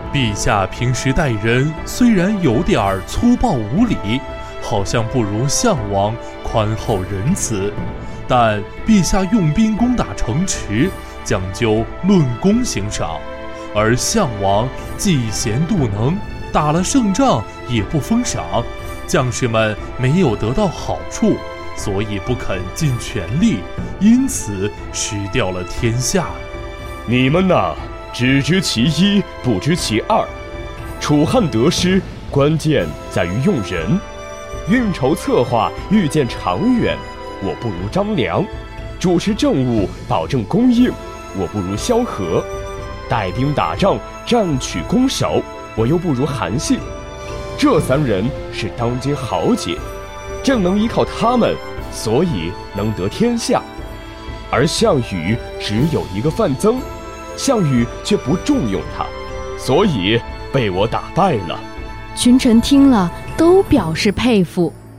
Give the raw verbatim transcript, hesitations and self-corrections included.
陛下平时待人虽然有点儿粗暴无礼，好像不如项王宽厚仁慈，但陛下用兵攻打城池，讲究论功行赏，而项王嫉贤妒能，打了胜仗也不封赏，将士们没有得到好处，所以不肯尽全力，因此失掉了天下。 你们呐，只知其一，不知其二。楚汉得失，关键在于用人。运筹策划，预见长远，我不如张良；主持政务，保证供应，我不如萧何；带兵打仗，战取攻守，我又不如韩信。这三人是当今豪杰，正能依靠他们，所以能得天下。而项羽只有一个范增，项羽却不重用他，所以被我打败了。 群臣听了都表示佩服。